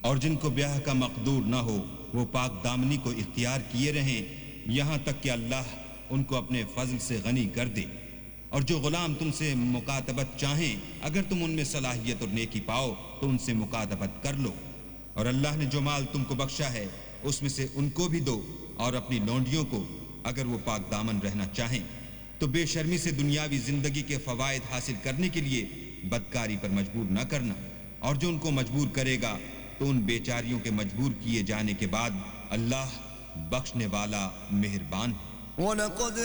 और जिनको ब्याह का मकदूर न हो वो पाक दामनी को इख्तियार किए रहें यहाँ तक कि अल्लाह उनको अपने फजल से गनी कर दे। और जो गुलाम तुमसे मुकातबत चाहें, अगर तुम उनमें सलाहियत और नेकी पाओ तो उनसे मुकातबत कर लो। और अल्लाह ने जो माल तुमको बख्शा है उसमें से उनको भी दो, और अपनी लौंडियों को अगर वो पाक दामन रहना चाहें तो बेशर्मी से दुनियावी जिंदगी के फवायद हासिल करने के लिए बदकारी पर मजबूर न करना। और जो उनको मजबूर करेगा तो उन बेचारियों के मजबूर किए जाने के बाद अल्लाह बख्शने वाला मेहरबान है।